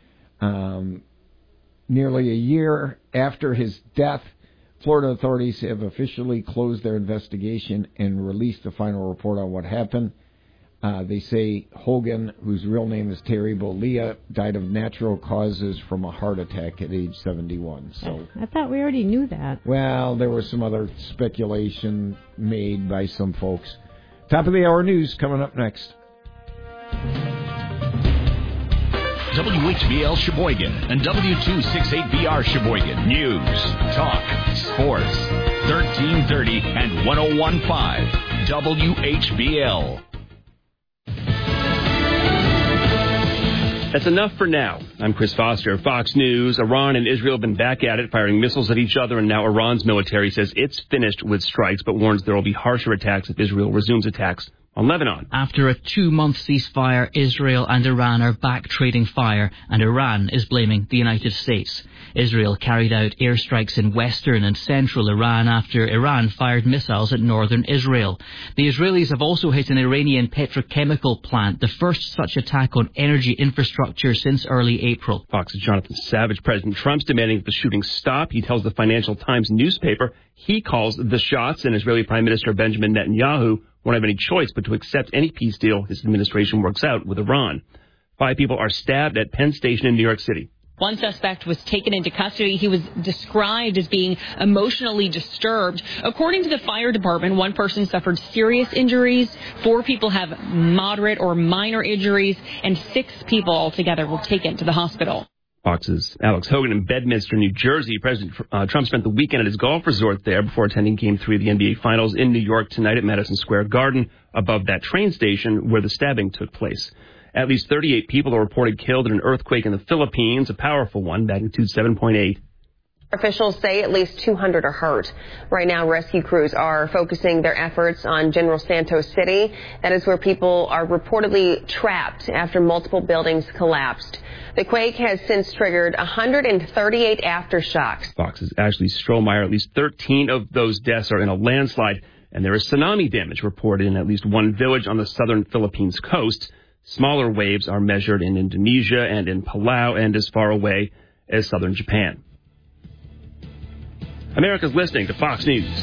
Speaker 7: Nearly a year after his death, Florida authorities have officially closed their investigation and released a final report on what happened. They say Hogan, whose real name is Terry Bollea, died of natural causes from a heart attack at age 71. So
Speaker 8: I thought we already knew that.
Speaker 7: Well, there was some other speculation made by some folks. Top of the hour news coming up next.
Speaker 5: WHBL Sheboygan and W268BR Sheboygan. News, talk, sports. 1330 and 101.5 WHBL.
Speaker 4: That's enough for now. I'm Chris Foster, Fox News. Iran and Israel have been back at it, firing missiles at each other, and now Iran's military says it's finished with strikes, but warns there will be harsher attacks if Israel resumes attacks on Lebanon.
Speaker 6: After a 2-month ceasefire, Israel and Iran are back trading fire, and Iran is blaming the United States. Israel carried out airstrikes in western and central Iran after Iran fired missiles at northern Israel. The Israelis have also hit an Iranian petrochemical plant, the first such attack on energy infrastructure since early April.
Speaker 4: Fox's Jonathan Savage. President Trump's demanding that the shooting stop. He tells the Financial Times newspaper he calls the shots, and Israeli Prime Minister Benjamin Netanyahu won't have any choice but to accept any peace deal his administration works out with Iran. 5 people are stabbed at Penn Station in New York City.
Speaker 10: One suspect was taken into custody. He was described as being emotionally disturbed. According to the fire department, 1 person suffered serious injuries, 4 people have moderate or minor injuries, and 6 people altogether were taken to the hospital.
Speaker 4: Fox's Alex Hogan in Bedminster, New Jersey. President Trump spent the weekend at his golf resort there before attending Game 3 of the NBA Finals in New York tonight at Madison Square Garden, above that train station where the stabbing took place. At least 38 people are reported killed in an earthquake in the Philippines, a powerful one, magnitude 7.8.
Speaker 11: Officials say at least 200 are hurt. Right now, rescue crews are focusing their efforts on General Santos City. That is where people are reportedly trapped after multiple buildings collapsed. The quake has since triggered 138 aftershocks.
Speaker 4: Fox's Ashley Strohmeyer. At least 13 of those deaths are in a landslide, and there is tsunami damage reported in at least 1 village on the southern Philippines coast. Smaller waves are measured in Indonesia and in Palau and as far away as southern Japan. America's listening to Fox News.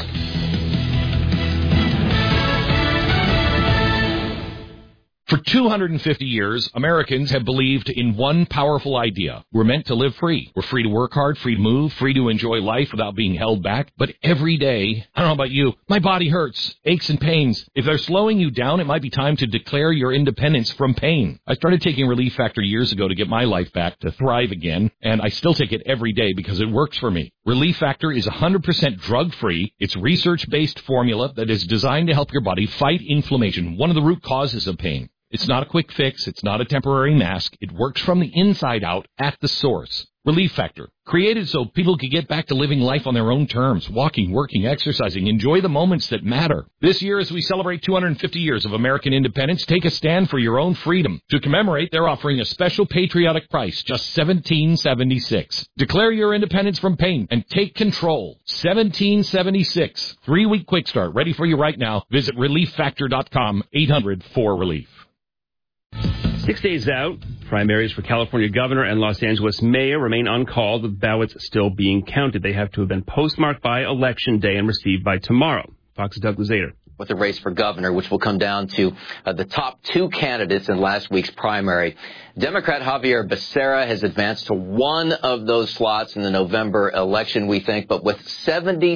Speaker 26: For 250 years, Americans have believed in one powerful idea. We're meant to live free. We're free to work hard, free to move, free to enjoy life without being held back. But every day, I don't know about you, my body hurts, aches and pains. If they're slowing you down, it might be time to declare your independence from pain. I started taking Relief Factor years ago to get my life back, to thrive again, and I still take it every day because it works for me. Relief Factor is 100% drug-free. It's research-based formula that is designed to help your body fight inflammation, one of the root causes of pain. It's not a quick fix. It's not a temporary mask. It works from the inside out at the source. Relief Factor, created so people could get back to living life on their own terms, walking, working, exercising, enjoy the moments that matter. This year, as we celebrate 250 years of American independence, take a stand for your own freedom. To commemorate, they're offering a special patriotic price, just $17.76. Declare your independence from pain and take control. $17.76. 3-week quick start, ready for you right now. Visit ReliefFactor.com, 800-4RELIEF.
Speaker 4: 6 days out, primaries for California governor and Los Angeles mayor remain uncalled, with ballots still being counted. They have to have been postmarked by Election Day and received by tomorrow. Fox's Doug Luzader.
Speaker 9: With the race for governor, which will come down to the top two candidates in last week's primary. Democrat Javier Becerra has advanced to one of those slots in the November election, we think, but with just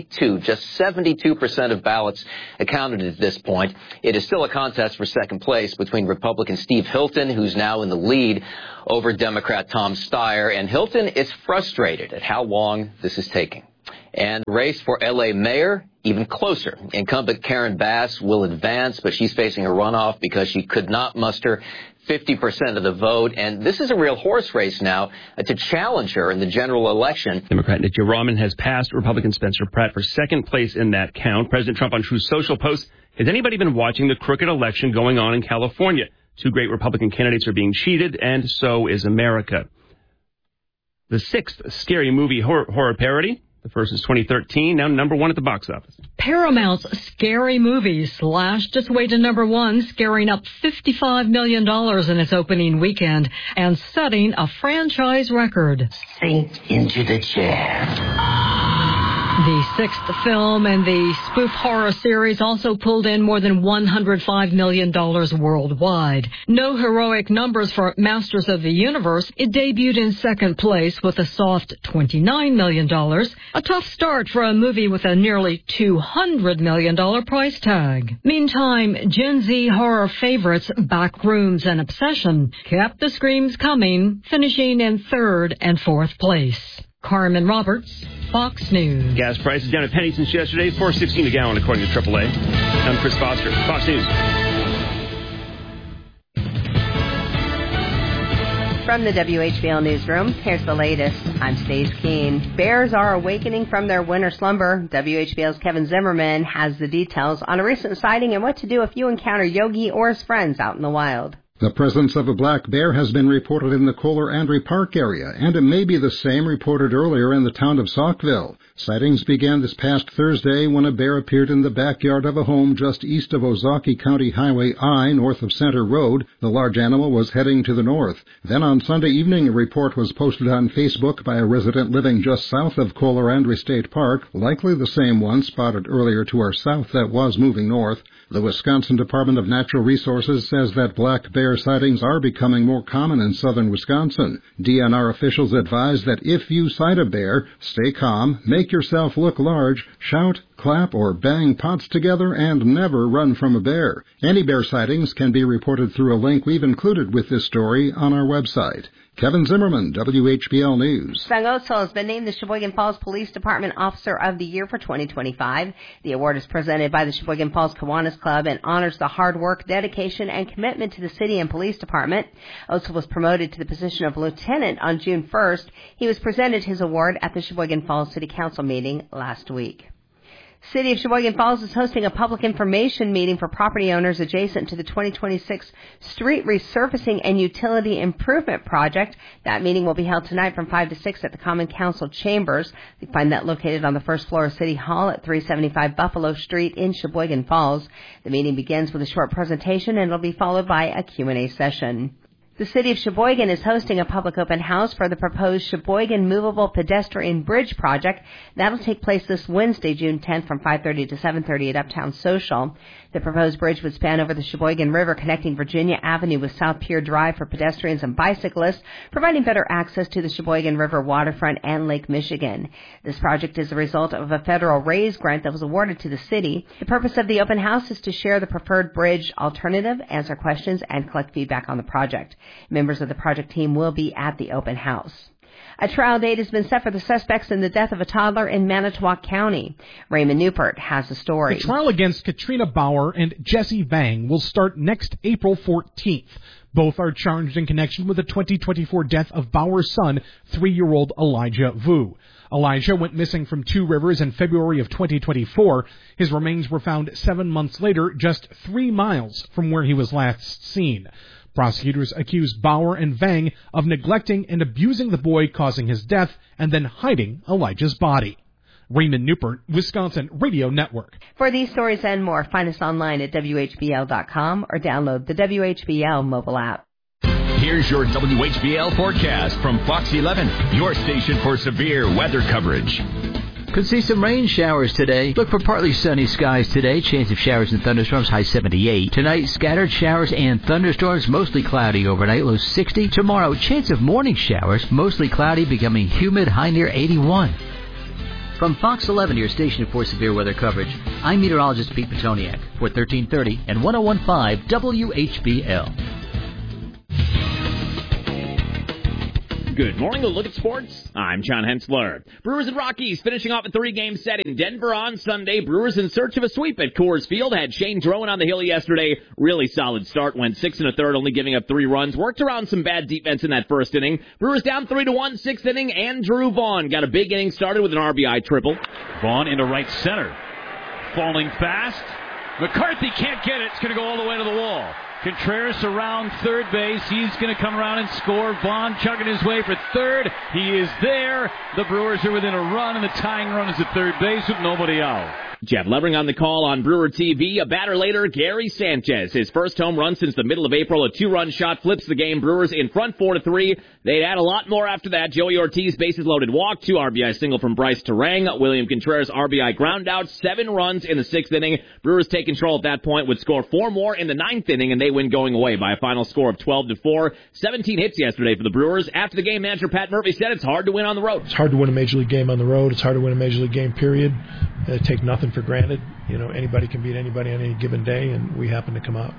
Speaker 9: 72% of ballots accounted at this point. It is still a contest for second place between Republican Steve Hilton, who's now in the lead, over Democrat Tom Steyer. And Hilton is frustrated at how long this is taking. And the race for L.A. mayor, even closer. Incumbent Karen Bass will advance, but she's facing a runoff because she could not muster 50% of the vote. And this is a real horse race now to challenge her in the general election.
Speaker 4: Democrat Nikki Rahman has passed Republican Spencer Pratt for second place in that count. President Trump on Truth Social posts, has anybody been watching the crooked election going on in California? Two great Republican candidates are being cheated, and so is America. The sixth Scary Movie horror parody. The first is 2013, now number one at the box office.
Speaker 12: Paramount's Scary Movie slashed its way to number one, scaring up $55 million in its opening weekend and setting a franchise record.
Speaker 13: Sink into the chair.
Speaker 12: The sixth film in the spoof horror series also pulled in more than $105 million worldwide. No heroic numbers for Masters of the Universe. It debuted in second place with a soft $29 million. A tough start for a movie with a nearly $200 million price tag. Meantime, Gen Z horror favorites Backrooms and Obsession kept the screams coming, finishing in third and fourth place. Carmen Roberts, Fox News.
Speaker 4: Gas prices down a penny since yesterday, $4.16 a gallon, according to AAA. I'm Chris Foster, Fox News.
Speaker 14: From the WHBL Newsroom, here's the latest. I'm Stace Keene. Bears are awakening from their winter slumber. WHBL's Kevin Zimmerman has the details on a recent sighting and what to do if you encounter Yogi or his friends out in the wild.
Speaker 16: The presence of a black bear has been reported in the Kohler-André Park area, and it may be the same reported earlier in the town of Saukville. Sightings began this past Thursday when a bear appeared in the backyard of a home just east of Ozaukee County Highway I, north of Center Road. The large animal was heading to the north. Then on Sunday evening, a report was posted on Facebook by a resident living just south of Kohler-André State Park, likely the same one spotted earlier to our south that was moving north. The Wisconsin Department of Natural Resources says that black bear sightings are becoming more common in southern Wisconsin. DNR officials advise that if you sight a bear, stay calm, make yourself look large, shout, clap, or bang pots together, and never run from a bear. Any bear sightings can be reported through a link we've included with this story on our website. Kevin Zimmerman, WHBL News.
Speaker 14: Sung Otsal has been named the Sheboygan Falls Police Department Officer of the Year for 2025. The award is presented by the Sheboygan Falls Kiwanis Club and honors the hard work, dedication, and commitment to the city and police department. Otsal was promoted to the position of lieutenant on June 1st. He was presented his award at the Sheboygan Falls City Council meeting last week. City of Sheboygan Falls is hosting a public information meeting for property owners adjacent to the 2026 Street Resurfacing and Utility Improvement Project. That meeting will be held tonight from 5 to 6 at the Common Council Chambers. You find that located on the first floor of City Hall at 375 Buffalo Street in Sheboygan Falls. The meeting begins with a short presentation and it'll be followed by a Q&A session. The City of Sheboygan is hosting a public open house for the proposed Sheboygan Movable Pedestrian Bridge project. That'll take place this Wednesday, June 10th from 5:30 to 7:30 at Uptown Social. The proposed bridge would span over the Sheboygan River, connecting Virginia Avenue with South Pier Drive for pedestrians and bicyclists, providing better access to the Sheboygan River waterfront and Lake Michigan. This project is the result of a federal RAISE grant that was awarded to the city. The purpose of the open house is to share the preferred bridge alternative, answer questions, and collect feedback on the project. Members of the project team will be at the open house. A trial date has been set for the suspects in the death of a toddler in Manitowoc County. Raymond Newport has the story.
Speaker 17: The trial against Katrina Bauer and Jesse Vang will start next April 14th.
Speaker 15: Both are charged in connection with the 2024 death of Bauer's son, 3-year-old Elijah Vu. Elijah went missing from Two Rivers in February of 2024. His remains were found 7 months later, just 3 miles from where he was last seen. Prosecutors accused Bauer and Vang of neglecting and abusing the boy, causing his death, and then hiding Elijah's body. Raymond Newport, Wisconsin Radio Network.
Speaker 14: For these stories and more, find us online at WHBL.com or download the WHBL mobile app.
Speaker 5: Here's your WHBL forecast from Fox 11, your station for severe weather coverage.
Speaker 17: Could see some rain showers today. Look for partly sunny skies today. Chance of showers and thunderstorms, high 78. Tonight, scattered showers and thunderstorms, mostly cloudy overnight, low 60. Tomorrow, chance of morning showers, mostly cloudy, becoming humid, high near 81. From Fox 11, your station for severe weather coverage, I'm meteorologist Pete Petoniak for 1330 and 101.5 WHBL.
Speaker 18: Good morning. A look at sports. I'm John Hensler. Brewers and Rockies finishing off a 3-game set in Denver on Sunday. Brewers in search of a sweep at Coors Field. Had Shane Drowan on the hill yesterday. Really solid start. Went 6 1/3, only giving up 3 runs. Worked around some bad defense in that first inning. Brewers down 3-1, 6th inning. Andrew Vaughn got a big inning started with an RBI triple.
Speaker 19: Vaughn into right center. Falling fast. McCarthy can't get it. It's going to go all the way to the wall. Contreras around third base. He's going to come around and score. Vaughn chugging his way for third. He is there. The Brewers are within a run, and the tying run is at third base with nobody out.
Speaker 18: Jeff Levering on the call on Brewer TV. A batter later, Gary Sanchez. His first home run since the middle of April. A 2-run shot flips the game. Brewers in front 4-3. They'd add a lot more after that. Joey Ortiz, bases loaded walk. 2 RBI single from Bryce Terang. William Contreras, RBI ground out. 7 runs in the 6th inning. Brewers take control at that point. Would score 4 more in the 9th inning, and they win going away by a final score of 12-4. 17 hits yesterday for the Brewers. After the game, manager Pat Murphy said it's hard to win on the road.
Speaker 20: It's hard to win a Major League game on the road. It's hard to win a Major League game, period. Take nothing for granted. You know, anybody can beat anybody on any given day, and we happen to come out,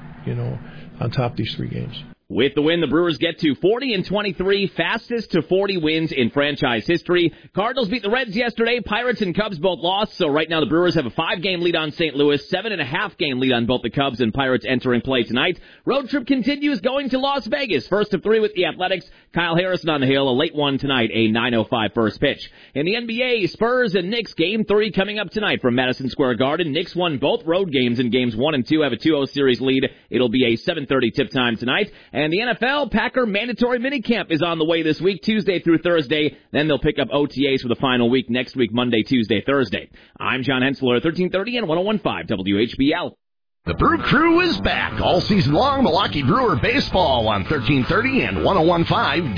Speaker 20: on top these 3 games.
Speaker 18: With the win, the Brewers get to 40-23, fastest to 40 wins in franchise history. Cardinals beat the Reds yesterday. Pirates and Cubs both lost, so right now the Brewers have a 5-game lead on St. Louis, 7.5-game lead on both the Cubs and Pirates entering play tonight. Road trip continues going to Las Vegas. First of 3 with the Athletics. Kyle Harrison on the hill, a late one tonight, a 9:05 first pitch. In the NBA, Spurs and Knicks, Game 3 coming up tonight from Madison Square Garden. Knicks won both road games in Games 1 and 2, have a 2-0 series lead. It'll be a 7:30 tip time tonight. And the NFL, Packer mandatory minicamp is on the way this week, Tuesday through Thursday. Then they'll pick up OTAs for the final week next week, Monday, Tuesday, Thursday. I'm John Hensler, 1330 and 101.5 WHBL.
Speaker 22: The Brew Crew is back all season long. Milwaukee Brewer baseball on 1330 and 101.5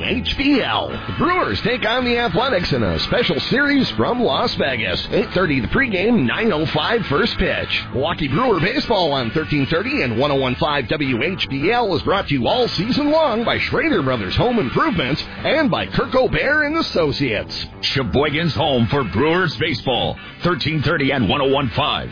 Speaker 22: WHBL. The Brewers take on the Athletics in a special series from Las Vegas. 8:30 the pregame, 9:05 first pitch. Milwaukee Brewer baseball on 1330 and 101.5 WHBL is brought to you all season long by Schrader Brothers Home Improvements and by Kirk O'Bear and Associates.
Speaker 5: Sheboygan's home for Brewers baseball, 1330 and 101.5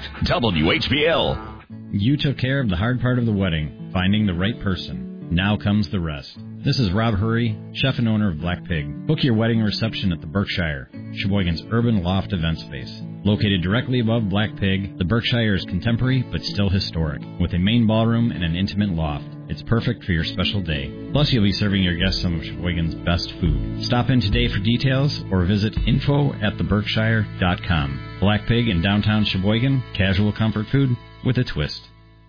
Speaker 5: WHBL.
Speaker 27: You took care of the hard part of the wedding, finding the right person. Now comes the rest. This is Rob Hurry, chef and owner of Black Pig. Book your wedding reception at the Berkshire, Sheboygan's urban loft event space. Located directly above Black Pig, the Berkshire is contemporary but still historic, with a main ballroom and an intimate loft. It's perfect for your special day. Plus, you'll be serving your guests some of Sheboygan's best food. Stop in today for details or visit info@theberkshire.com. Black Pig in downtown Sheboygan, casual comfort food with a twist.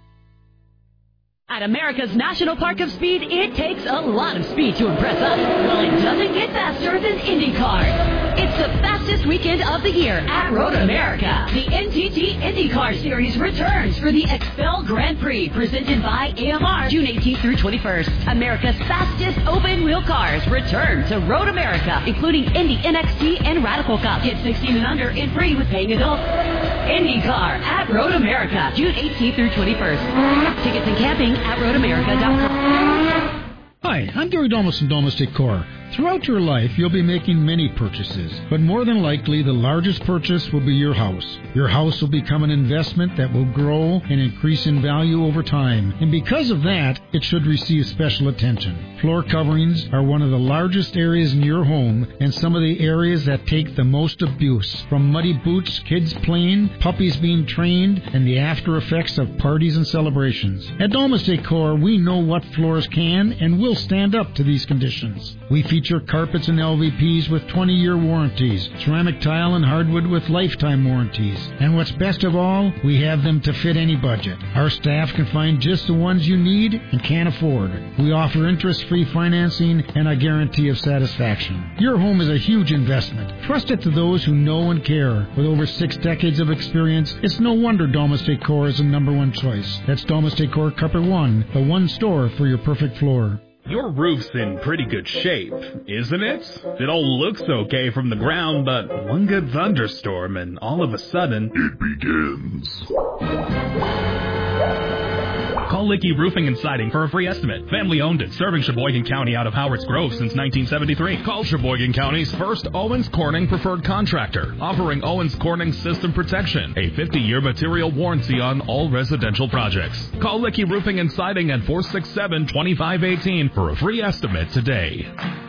Speaker 1: At America's National Park of Speed, it takes a lot of speed to impress us. Well, it doesn't get faster than IndyCar. It's the fastest weekend of the year at Road America. The NTT IndyCar Series returns for the XPEL Grand Prix, presented by AMR, June 18th through 21st. America's fastest open-wheel cars return to Road America, including Indy NXT and Radical Cup. Get 16 and under in free with paying adults. IndyCar at Road America, June 18th through 21st. Tickets and camping at roadamerica.com.
Speaker 28: Hi, I'm Gary Domus from Domus Decor.
Speaker 2: Throughout your life, you'll be making many purchases, but more than likely, the largest purchase will be your house. Your house will become an investment that will grow and increase in value over time, and because of that, it should receive special attention. Floor coverings are one of the largest areas in your home and some of the areas that take the most abuse, from muddy boots, kids playing, puppies being trained, and the after effects of parties and celebrations. At Domus Decor, we know what floors can and will stand up to these conditions. We feature carpets and LVPs with 20-year warranties, ceramic tile and hardwood with lifetime warranties. And what's best of all, we have them to fit any budget. Our staff can find just the ones you need and can't afford. We offer interest-free financing and a guarantee of satisfaction. Your home is a huge investment. Trust it to those who know and care. With over 6 decades of experience, it's no wonder Domus Decor is the number one choice. That's Domus Decor Carpet One, the one store for your perfect floor.
Speaker 3: Your roof's in pretty good shape, isn't it? It all looks okay from the ground, but one good thunderstorm and all of a sudden, it begins. Call Licky Roofing and Siding for a free estimate. Family owned and serving Sheboygan County out of Howard's Grove since 1973. Call Sheboygan County's first Owens Corning preferred contractor, offering Owens Corning system protection, a 50-year material warranty on all residential projects. Call Licky Roofing and Siding at 467-2518 for a free estimate today.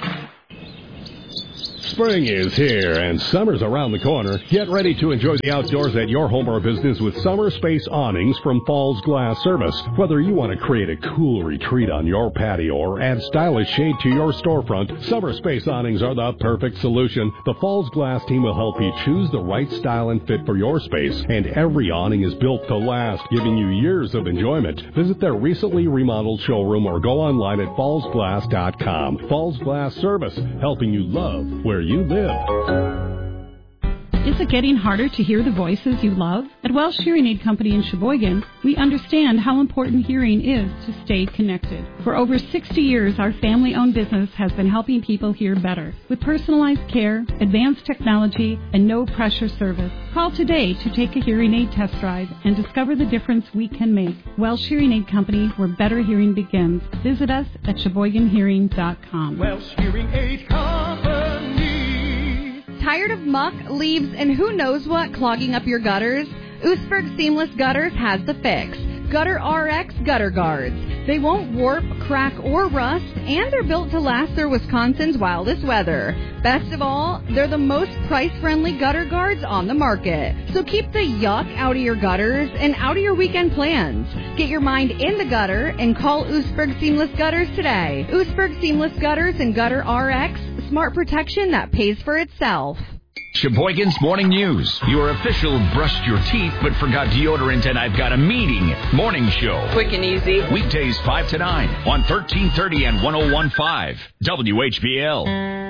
Speaker 8: Spring is here and summer's around the corner. Get ready to enjoy the outdoors at your home or business with Summer Space Awnings from Falls Glass Service. Whether you want to create a cool retreat on your patio or add stylish shade to your storefront, Summer Space Awnings are the perfect solution. The Falls Glass team will help you choose the right style and fit for your space, and every awning is built to last, giving you years of enjoyment. Visit their recently remodeled showroom or go online at fallsglass.com. Falls Glass Service, helping you love where you live.
Speaker 21: Is it getting harder to hear the voices you love? At Welsh Hearing Aid Company in Sheboygan, we understand how important hearing is to stay connected. For over 60 years, our family-owned business has been helping people hear better. With personalized care, advanced technology, and no-pressure service. Call today to take a hearing aid test drive and discover the difference we can make. Welsh Hearing Aid Company, where better hearing begins. Visit us at SheboyganHearing.com.
Speaker 23: Welsh Hearing Aid Company.
Speaker 24: Tired of muck, leaves, and who knows what clogging up your gutters? Oostburg Seamless Gutters has the fix. Gutter RX Gutter Guards. They won't warp, crack, or rust, and they're built to last through Wisconsin's wildest weather. Best of all, they're the most price-friendly gutter guards on the market. So keep the yuck out of your gutters and out of your weekend plans. Get your mind in the gutter and call Oostburg Seamless Gutters today. Oostburg Seamless Gutters and Gutter RX, smart protection that pays for itself.
Speaker 5: Sheboygan's Morning News. Your official brushed your teeth but forgot deodorant and I've got a meeting morning show.
Speaker 25: Quick and easy.
Speaker 5: Weekdays 5 to 9 on 1330 and 101.5 WHBL.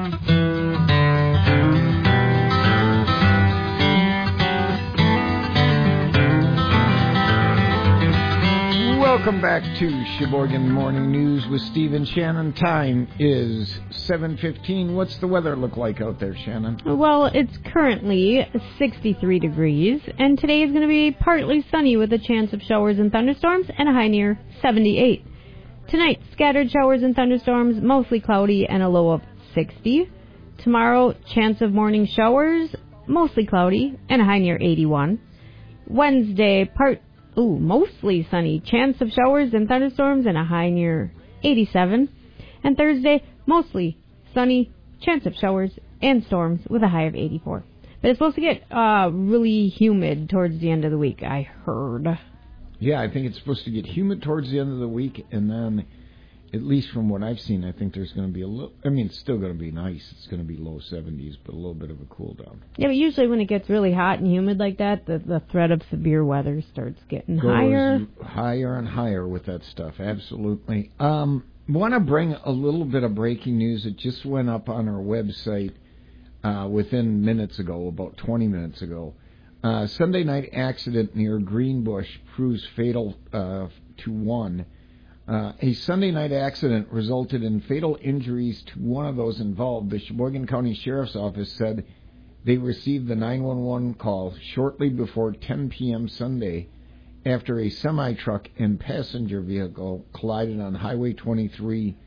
Speaker 7: Welcome back to Sheboygan Morning News with Steve and Shannon. Time is 7:15. What's the weather look like out there, Shannon?
Speaker 28: Well, it's currently 63 degrees, and today is going to be partly sunny with a chance of showers and thunderstorms and a high near 78. Tonight, scattered showers and thunderstorms, mostly cloudy and a low of 60. Tomorrow, chance of morning showers, mostly cloudy and a high near 81. Wednesday, mostly sunny. Chance of showers and thunderstorms and a high near 87. And Thursday, mostly sunny. Chance of showers and storms with a high of 84. But it's supposed to get really humid towards the end of the week, I heard.
Speaker 7: Yeah, I think it's supposed to get humid towards the end of the week. And then, at least from what I've seen, I think there's going to be a little... I mean, it's still going to be nice. It's going to be low 70s, but a little bit of a cool down.
Speaker 28: Yeah, but usually when it gets really hot and humid like that, the threat of severe weather starts getting higher.
Speaker 7: Higher and higher with that stuff, absolutely. Want to bring a little bit of breaking news that just went up on our website within minutes ago, about 20 minutes ago. Sunday night accident near Greenbush proves fatal to one. A Sunday night accident resulted in fatal injuries to one of those involved. The Sheboygan County Sheriff's Office said they received the 911 call shortly before 10 p.m. Sunday after a semi-truck and passenger vehicle collided on Highway 23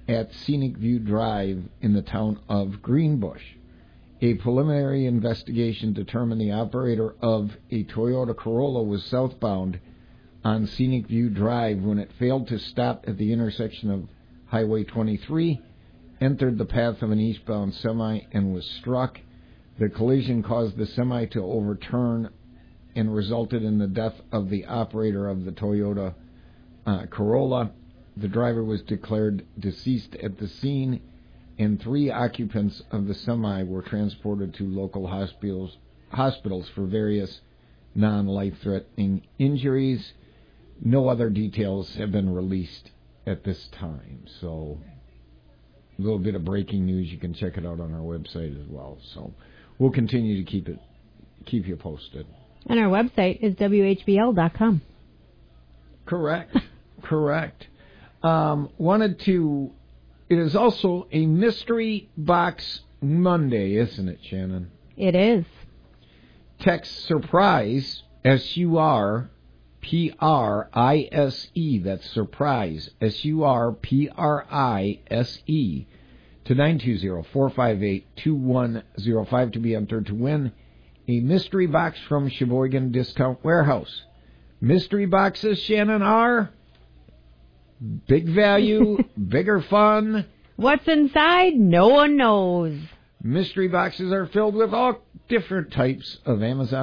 Speaker 7: at Scenic View Drive in the town of Greenbush. A preliminary investigation determined the operator of a Toyota Corolla was southbound on Scenic View Drive when it failed to stop at the intersection of Highway 23, entered the path of an eastbound semi, and was struck. The collision caused the semi to overturn and resulted in the death of the operator of the Toyota Corolla. The driver was declared deceased at the scene, and 3 occupants of the semi were transported to local hospitals for various non-life-threatening injuries. No other details have been released at this time. So, a little bit of breaking news. You can check it out on our website as well. So, we'll continue to keep you posted.
Speaker 28: And our website is WHBL.com.
Speaker 7: Correct. It is also a Mystery Box Monday, isn't it, Shannon?
Speaker 28: It is.
Speaker 7: Text SURPRISE, SURPRISE, that's SURPRISE, SURPRISE, to 920-458-2105 to be entered to win a mystery box from Sheboygan Discount Warehouse. Mystery boxes, Shannon, are big value, bigger fun.
Speaker 28: What's inside? No one knows.
Speaker 7: Mystery boxes are filled with all different types of Amazon